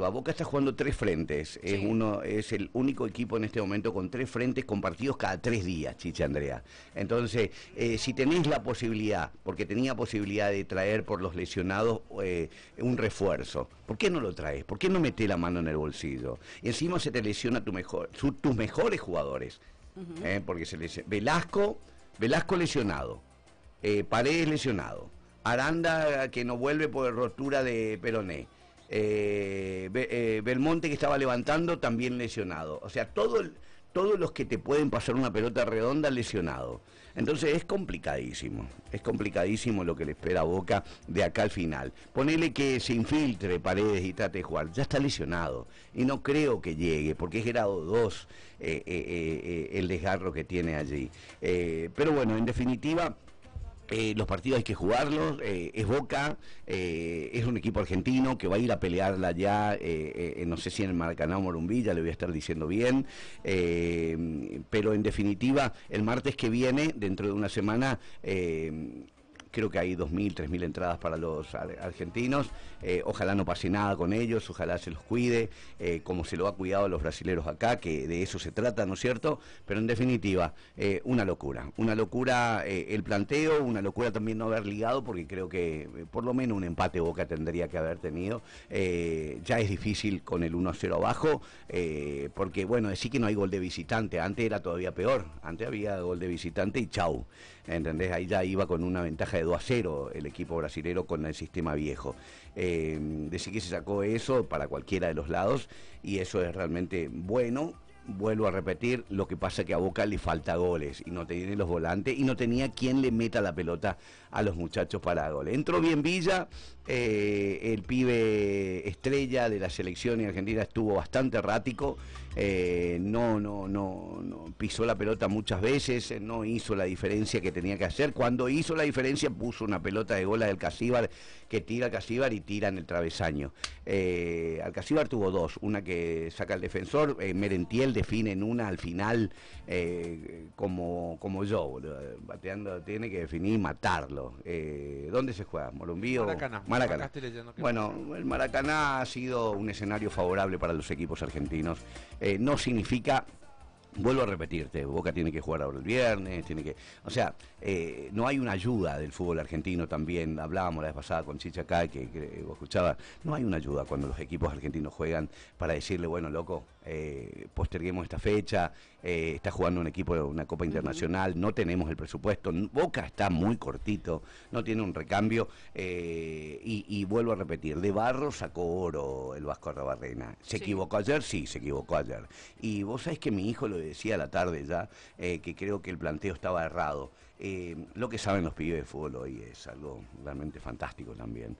definitiva, Boca está jugando 3 frentes. Sí. Es el único equipo en este momento con 3 frentes compartidos cada 3 días, Chicha Andrea. Entonces, si tenés la posibilidad, porque tenía posibilidad de traer por los lesionados un refuerzo, ¿por qué no lo traes? ¿Por qué no metés la mano en el bolsillo? Y encima se te lesiona tus mejores jugadores. Porque Velasco lesionado, Paredes lesionado, Aranda que no vuelve por rotura de peroné, Belmonte que estaba levantando también lesionado. O sea, todos los que te pueden pasar una pelota redonda lesionado. Entonces es complicadísimo lo que le espera a Boca de acá al final. Ponele que se infiltre Paredes y trate de jugar, ya está lesionado y no creo que llegue porque es grado 2 el desgarro que tiene allí. Pero bueno, en definitiva, los partidos hay que jugarlos, es Boca, es un equipo argentino que va a ir a pelearla ya, no sé si en el Maracaná o Morumbí, ya le voy a estar diciendo bien, pero en definitiva, el martes que viene, dentro de una semana, creo que hay 2.000, 3.000 entradas para los argentinos. Ojalá no pase nada con ellos, ojalá se los cuide, como se lo ha cuidado a los brasileros acá, que de eso se trata, ¿no es cierto? Pero en definitiva, una locura el planteo, una locura también no haber ligado, porque creo que por lo menos un empate Boca tendría que haber tenido. Ya es difícil con el 1-0 abajo, porque bueno, decir que no hay gol de visitante, antes era todavía peor, antes había gol de visitante y chau, ¿entendés? Ahí ya iba con una ventaja de 2-0 el equipo brasilero con el sistema viejo. Decir que se sacó eso para cualquiera de los lados y eso es realmente bueno. Vuelvo a repetir, lo que pasa es que a Boca le falta goles y no tiene los volantes y no tenía quien le meta la pelota a los muchachos para goles. Entró bien Villa, el pibe estrella de la selección y Argentina estuvo bastante errático, no pisó la pelota muchas veces, no hizo la diferencia que tenía que hacer. Cuando hizo la diferencia puso una pelota de gola del Casíbar que tira Casíbar y tira en el travesaño. Alcacíbar tuvo 2, una que saca el defensor, Merentiel define en una al final, como yo, boludo, bateando, tiene que definir y matarlo. ¿Dónde se juega? ¿Morumbí o Maracaná? Bueno, el Maracaná ha sido un escenario favorable para los equipos argentinos. No significa... Vuelvo a repetirte, Boca tiene que jugar ahora el viernes, o sea, no hay una ayuda del fútbol argentino también. Hablábamos la vez pasada con Chicha acá, que vos escuchabas, no hay una ayuda cuando los equipos argentinos juegan para decirle, bueno, loco, posterguemos esta fecha, está jugando un equipo de una Copa Internacional, no tenemos el presupuesto, Boca está muy cortito, no tiene un recambio, y vuelvo a repetir, de barro sacó oro el Vasco Arrabarrena. ¿Se equivocó ayer? Sí, se equivocó ayer. Y vos sabés que mi hijo lo decía a la tarde ya, que creo que el planteo estaba errado. Lo que saben los pibes de fútbol hoy es algo realmente fantástico también,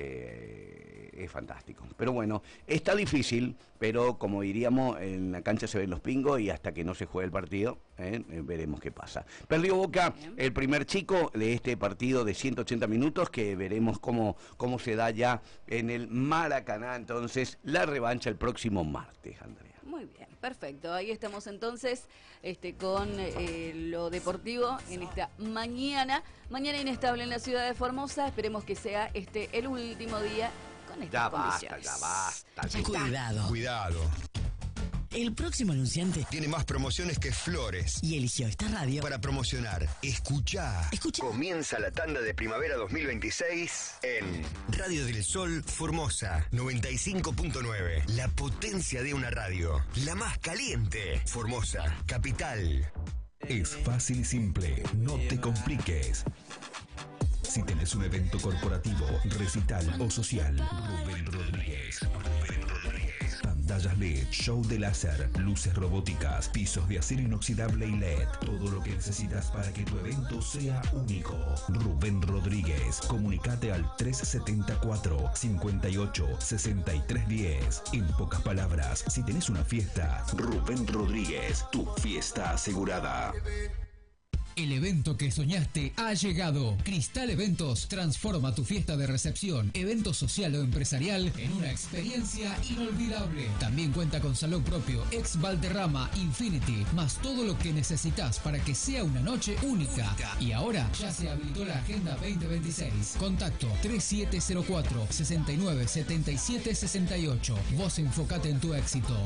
es fantástico. Pero bueno, está difícil, pero como diríamos, en la cancha se ven los pingos y hasta que no se juegue el partido, veremos qué pasa. Perdió Boca, el primer chico de este partido de 180 minutos, que veremos cómo se da ya en el Maracaná. Entonces, la revancha el próximo martes, Andrea. Muy bien, perfecto. Ahí estamos entonces con lo deportivo en esta mañana inestable en la ciudad de Formosa. Esperemos que sea el último día con estas condiciones. Ya basta. Cuidado. El próximo anunciante Tiene más promociones que flores. y eligió esta radio Para promocionar, escuchá. Comienza la tanda de primavera 2026 en Radio del Sol Formosa 95.9. La potencia de una radio. La más caliente. Formosa, capital. Es fácil y simple, no te compliques. Si tenés un evento corporativo, recital o social, Rubén Rodríguez. Pantallas LED, show de láser, luces robóticas, pisos de acero inoxidable y LED. Todo lo que necesitas para que tu evento sea único. Rubén Rodríguez. Comunicate al 374 58 63 10. En pocas palabras, si tenés una fiesta, Rubén Rodríguez, tu fiesta asegurada. El evento que soñaste ha llegado. Cristal Eventos transforma tu fiesta de recepción, evento social o empresarial en una experiencia inolvidable. También cuenta con salón propio, ex Valderrama, Infinity, más todo lo que necesitas para que sea una noche única. Y ahora ya se habilitó la Agenda 2026. Contacto 3704 69 77 68. Vos enfocate en tu éxito.